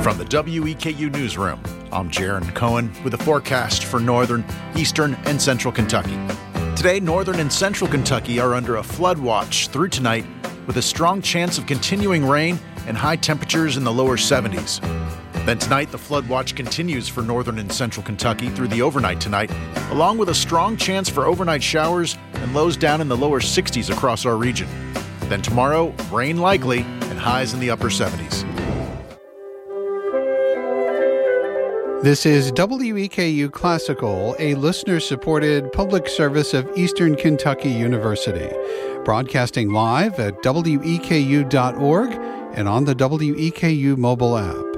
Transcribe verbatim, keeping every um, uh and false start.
From the W E K U Newsroom, I'm Jaron Cohen with a forecast for northern, eastern, and central Kentucky. Today, northern and central Kentucky are under a flood watch through tonight with a strong chance of continuing rain and high temperatures in the lower seventies. Then tonight, the flood watch continues for northern and central Kentucky through the overnight tonight, along with a strong chance for overnight showers and lows down in the lower sixties across our region. Then tomorrow, rain likely and highs in the upper seventies. This is W E K U Classical, a listener-supported public service of Eastern Kentucky University, broadcasting live at W E K U dot org and on the W E K U mobile app.